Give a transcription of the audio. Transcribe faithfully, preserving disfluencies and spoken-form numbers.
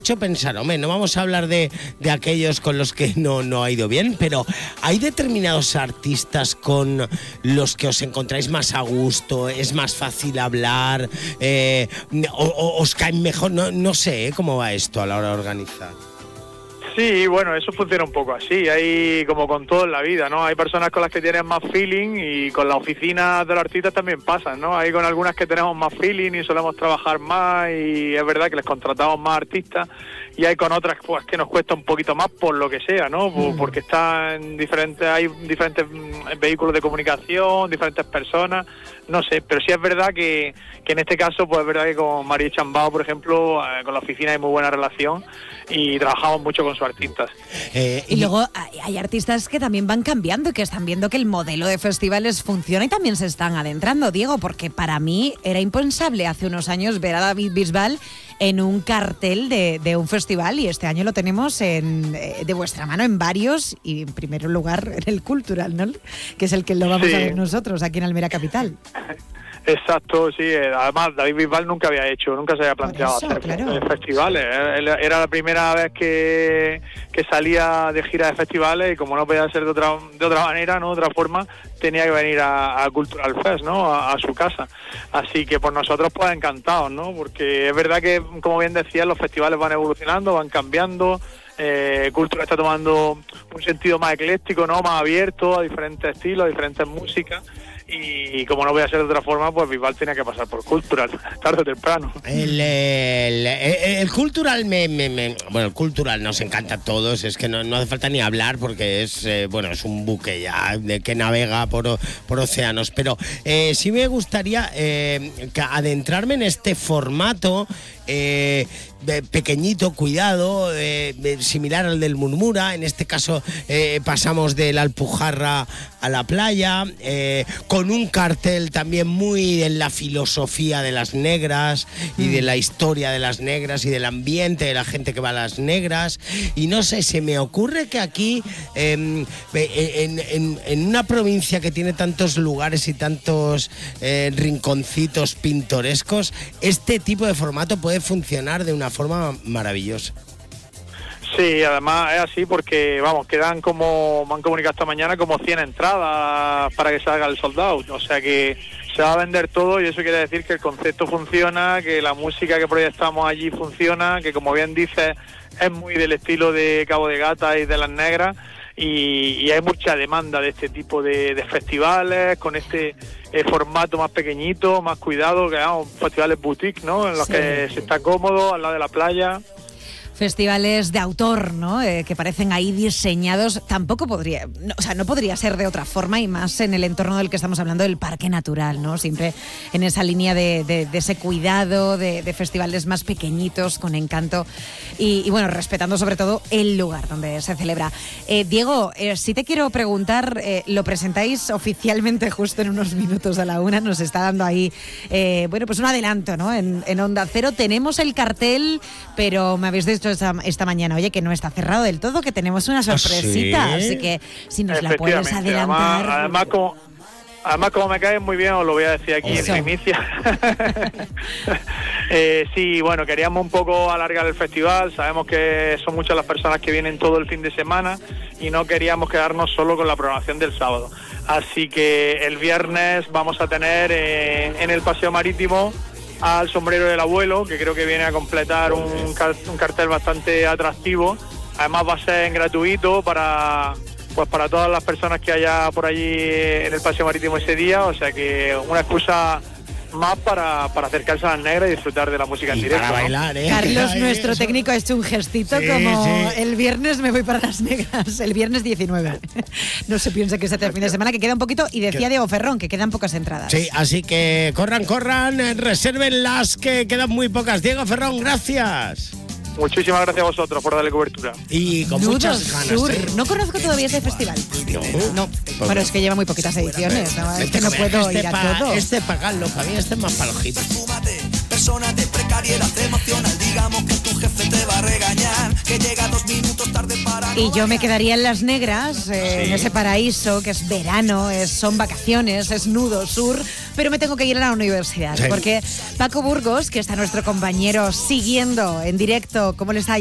hecho pensar, hombre, no vamos a hablar de, de aquellos con los que no, no ha ido bien, pero ¿hay determinados artistas con los que os encontráis más a gusto? ¿Es más fácil hablar? Eh, o, o, ¿Os caen mejor? No, no sé, ¿eh? ¿Cómo va esto a la hora de organizar? Sí, bueno, eso funciona un poco así, hay como con todo en la vida, ¿no? Hay personas con las que tienen más feeling y con la oficina de los artistas también pasan, ¿no? Hay con algunas que tenemos más feeling y solemos trabajar más y es verdad que les contratamos más artistas, y hay con otras pues que nos cuesta un poquito más por lo que sea, ¿no? Por, porque están diferentes, hay diferentes vehículos de comunicación, diferentes personas, no sé, pero sí es verdad que, que en este caso pues es verdad que con María Chambao, por ejemplo, eh, con la oficina hay muy buena relación y trabajamos mucho con sus artistas. Eh, y, y luego hay, hay artistas que también van cambiando y que están viendo que el modelo de festivales funciona y también se están adentrando, Diego, porque para mí era impensable hace unos años ver a David Bisbal en un cartel de, de un festival, y este año lo tenemos en, de vuestra mano en varios, y en primer lugar en el Cultural, ¿no? Que es el que lo vamos sí. a ver nosotros aquí en Almera Capital. Exacto, sí. Además, David Bisbal nunca había hecho, nunca se había planteado eso, hacer claro. festivales. Era la primera vez que, que salía de gira de festivales y como no podía ser de otra de otra manera, no, de otra forma, tenía que venir a, a Cultural Fest, ¿no? A, a su casa. Así que por nosotros pues encantados, ¿no? Porque es verdad que, como bien decías, los festivales van evolucionando, van cambiando. Eh, Cultura está tomando un sentido más ecléctico, ¿no? Más abierto a diferentes estilos, a diferentes músicas. Y como no voy a ser de otra forma, pues Bisbal tenía que pasar por Cultural, tarde o temprano. El, el, el, el Cultural, me, me, me, bueno, el Cultural nos encanta a todos, es que no, no hace falta ni hablar porque es, eh, bueno, es un buque ya de que navega por, por océanos, pero eh, sí me gustaría eh, adentrarme en este formato eh, pequeñito, cuidado, eh, similar al del Murmura. En este caso eh, pasamos de la Alpujarra a la playa, eh, con un cartel también muy en la filosofía de las negras y de la historia de las negras y del ambiente de la gente que va a las negras. Y no sé, se me ocurre que aquí eh, en, en, en una provincia que tiene tantos lugares y tantos eh, rinconcitos pintorescos, este tipo de formato puede funcionar de una forma maravillosa. Sí, además es así porque, vamos, quedan como, me han comunicado esta mañana, como cien entradas para que salga el sold out, o sea que se va a vender todo y eso quiere decir que el concepto funciona, que la música que proyectamos allí funciona, que como bien dices es muy del estilo de Cabo de Gata y de las negras y, y hay mucha demanda de este tipo de, de festivales con este eh, formato más pequeñito, más cuidado, que vamos, festivales boutique, ¿no? En los sí. que se está cómodo al lado de la playa. Festivales de autor, ¿no? Eh, que parecen ahí diseñados. Tampoco podría, no, o sea, no podría ser de otra forma, y más en el entorno del que estamos hablando, del parque natural, ¿no? Siempre en esa línea de, de, de ese cuidado, de, de festivales más pequeñitos, con encanto y, y bueno, respetando sobre todo el lugar donde se celebra. Eh, Diego, eh, sí te quiero preguntar, eh, lo presentáis oficialmente justo en unos minutos a la una, nos está dando ahí, eh, bueno, pues un adelanto, ¿no? En, en Onda Cero tenemos el cartel, pero me habéis dicho Esta, esta mañana, oye, que no está cerrado del todo, que tenemos una sorpresita, ¿sí? Así que si nos la puedes adelantar. Además, además, como, además como me cae muy bien, os lo voy a decir aquí Eso. en primicia. eh, sí, bueno, queríamos un poco alargar el festival, sabemos que son muchas las personas que vienen todo el fin de semana y no queríamos quedarnos solo con la programación del sábado. Así que el viernes vamos a tener eh, en el Paseo Marítimo al Sombrero del Abuelo, que creo que viene a completar un, car- un cartel bastante atractivo. Además va a ser gratuito para pues para todas las personas que haya por allí en el Paseo Marítimo ese día, o sea que una excusa más para, para acercarse a las negras y disfrutar de la música y en directo. Para bailar, ¿eh? Carlos, nuestro Eso. técnico, ha hecho un gestito sí, como sí. el viernes me voy para las negras, el viernes diecinueve. No se piensa que es este fin de semana, que queda un poquito, y decía Diego Ferrón que quedan pocas entradas. Sí, así que corran, corran, resérvenlas, que quedan muy pocas. Diego Ferrón, gracias. Muchísimas gracias a vosotros por darle cobertura. Y con Nudos muchas ganas. Sur. ¿eh? No conozco todavía ese festival. No. no. Bueno, es que lleva muy poquitas ediciones. ¿no? Es que no puedo este ir a pa, todo. Este pagarlo, para mí este es más para los hits. Persona de precariedad emocional, digamos que tu jefe te va a regañar, que llega dos minutos tarde para Y yo me quedaría en Las Negras, eh, Sí. en ese paraíso que es verano, es, son vacaciones, es nudo sur, pero me tengo que ir a la universidad, Sí. porque Paco Burgos, que está nuestro compañero siguiendo en directo cómo le está